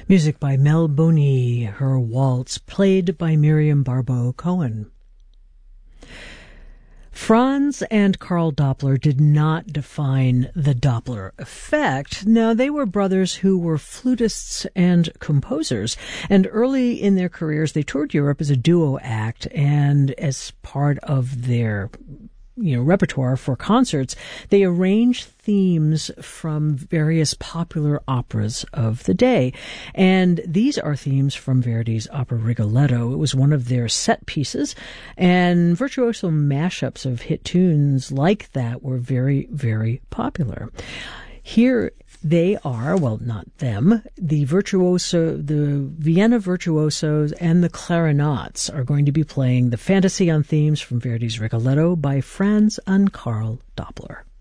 Music by Mel Boney, her waltz, played by Miriam Barbeau Cohen. Franz and Karl Doppler did not define the Doppler effect. No, they were brothers who were flutists and composers. And early in their careers, they toured Europe as a duo act, and as part of their repertoire for concerts, they arranged themes from various popular operas of the day. And these are themes from Verdi's opera Rigoletto. It was one of their set pieces, and virtuoso mashups of hit tunes like that were very, very popular. Here they are, well, not them, the Vienna Virtuosos and the Clarinets are going to be playing the Fantasy on Themes from Verdi's Rigoletto by Franz and Karl Doppler.